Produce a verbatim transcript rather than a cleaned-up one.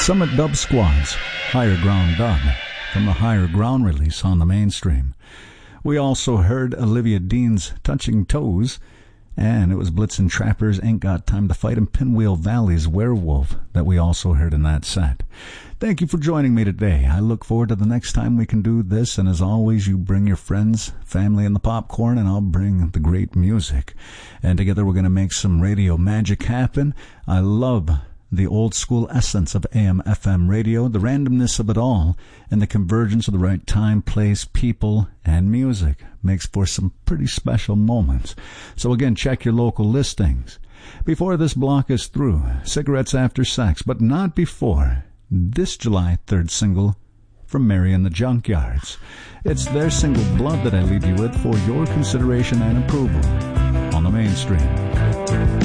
Summit Dub Squad's Higher Ground Dub from the Higher Ground release on the Mainstream. We also heard Olivia Dean's Touching Toes, and it was Blitzen Trapper's Ain't Got Time to Fight and Pinwheel Valley's Werewolf that we also heard in that set. Thank you for joining me today. I look forward to the next time we can do this, and as always, you bring your friends, family, and the popcorn, and I'll bring the great music. And together we're going to make some radio magic happen. I love the old school essence of A M F M radio, the randomness of it all, and the convergence of the right time, place, people, and music makes for some pretty special moments. So again, check your local listings. Before this block is through, Cigarettes After Sex, but not before this July third single from Mary and the Junkyards. It's their single Blood that I leave you with for your consideration and approval on the Mainstream.